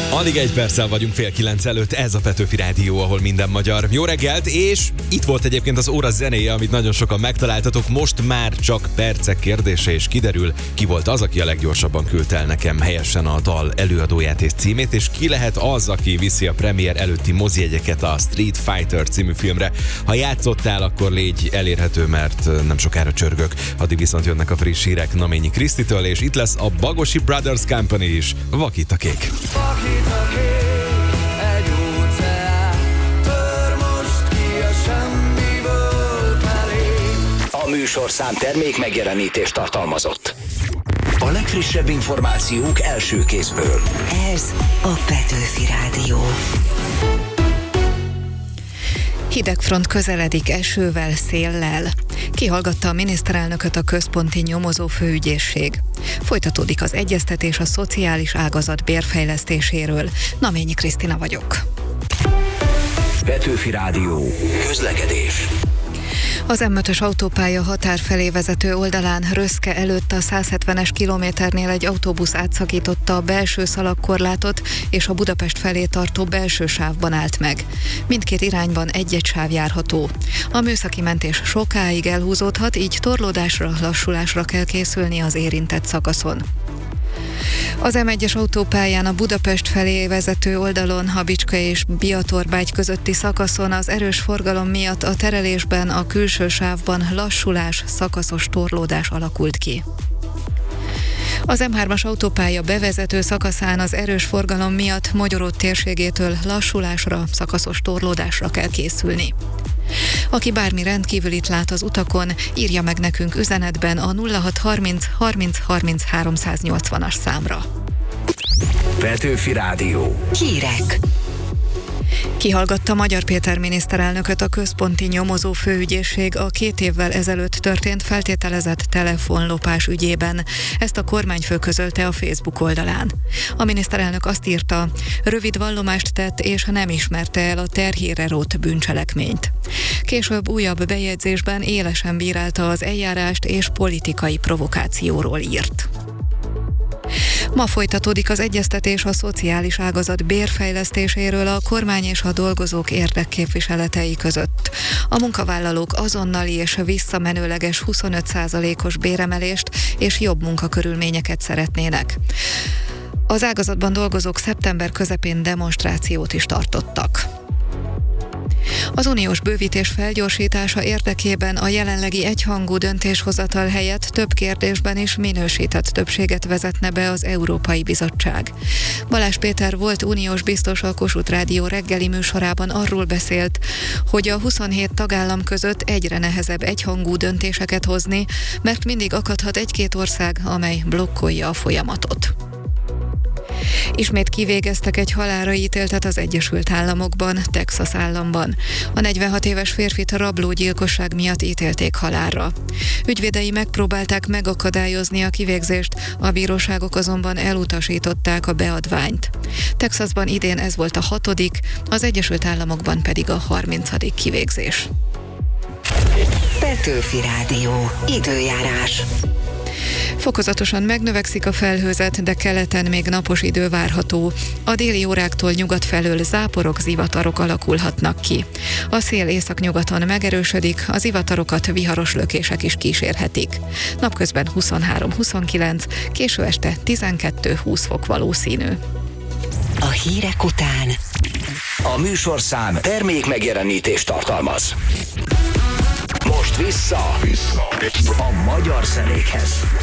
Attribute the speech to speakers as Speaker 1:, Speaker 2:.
Speaker 1: Alig egy perccel vagyunk 8:30 előtt, ez a Petőfi Rádió, ahol minden magyar. Jó reggelt, és itt volt egyébként az óra zenéje, amit nagyon sokan megtaláltatok. Most már csak percek kérdése, és kiderül, ki volt az, aki a leggyorsabban küldte el nekem helyesen a dal előadóját és címét, és ki lehet az, aki viszi a premier előtti mozijegyeket a Street Fighter című filmre. Ha játszottál, akkor légy elérhető, mert nem sokára csörgök. Addig viszont jönnek a friss hírek Naményi Krisztitől, és itt lesz a Bagosi Brothers Company is. Vakít a kék.
Speaker 2: Egy óceán tör most ki a semmiből felé.
Speaker 3: A műsorszám termék megjelenítést tartalmazott. A legfrissebb információk első kézből.
Speaker 4: Ez a Petőfi Rádió. Hidegfront közeledik esővel, széllel. Kihallgatta a miniszterelnököt a központi nyomozó főügyészség. Folytatódik az egyeztetés a szociális ágazat bérfejlesztéséről. Naményi Krisztina vagyok.
Speaker 3: Petőfi Rádió. Közlekedés.
Speaker 4: Az M5-ös autópálya határ felé vezető oldalán Röszke előtt a 170-es kilométernél egy autóbusz átszakította a belső szalagkorlátot, és a Budapest felé tartó belső sávban állt meg. Mindkét irányban egy-egy sáv járható. A műszaki mentés sokáig elhúzódhat, így torlódásra, lassulásra kell készülni az érintett szakaszon. Az M1-es autópályán a Budapest felé vezető oldalon, Habicska és Biatorbágy közötti szakaszon az erős forgalom miatt a terelésben, a külső sávban lassulás, szakaszos torlódás alakult ki. Az M3-as autópálya bevezető szakaszán az erős forgalom miatt Magyaród térségétől lassulásra, szakaszos torlódásra kell készülni. Aki bármi rendkívülit lát az utakon, írja meg nekünk üzenetben a 0630 30 30 380-as számra.
Speaker 3: Petőfi Rádió.
Speaker 4: Hírek. Kihallgatta Magyar Péter miniszterelnököt a központi nyomozó főügyészség a 2 évvel ezelőtt történt feltételezett telefonlopás ügyében. Ezt a kormányfő közölte a Facebook oldalán. A miniszterelnök azt írta, rövid vallomást tett és nem ismerte el a terhére rótt bűncselekményt. Később újabb bejegyzésben élesen bírálta az eljárást és politikai provokációról írt. Ma folytatódik az egyeztetés a szociális ágazat bérfejlesztéséről a kormány és a dolgozók érdekképviseletei között. A munkavállalók azonnali és visszamenőleges 25%-os béremelést és jobb munkakörülményeket szeretnének. Az ágazatban dolgozók szeptember közepén demonstrációt is tartottak. Az uniós bővítés felgyorsítása érdekében a jelenlegi egyhangú döntéshozatal helyett több kérdésben is minősített többséget vezetne be az Európai Bizottság. Balázs Péter volt uniós biztos a Kossuth Rádió reggeli műsorában arról beszélt, hogy a 27 tagállam között egyre nehezebb egyhangú döntéseket hozni, mert mindig akadhat egy-két ország, amely blokkolja a folyamatot. Ismét kivégeztek egy halálra ítéltet az Egyesült Államokban, Texas államban. A 46 éves férfit rablógyilkosság miatt ítélték halálra. Ügyvédei megpróbálták megakadályozni a kivégzést, a bíróságok azonban elutasították a beadványt. Texasban idén ez volt a 6., az Egyesült Államokban pedig a 30. kivégzés. Petőfi Rádió. Időjárás. Fokozatosan megnövekszik a felhőzet, de keleten még napos idő várható. A déli óráktól nyugat felől záporok, zivatarok alakulhatnak ki. A szél északnyugaton megerősödik, a zivatarokat viharos lökések is kísérhetik. Napközben 23-29, késő este 12-20 fok valószínű.
Speaker 5: A hírek után
Speaker 3: A műsorszám termék megjelenítést tartalmaz. Most vissza a magyar zenékhez.